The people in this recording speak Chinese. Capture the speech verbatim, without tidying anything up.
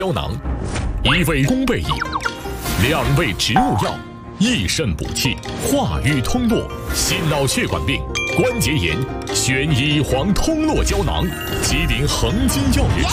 胶囊，一味宫贝饮，两味植物药，益肾补气，化瘀通络，心脑血管病、关节炎，选医黄通络胶囊，吉林恒金药业。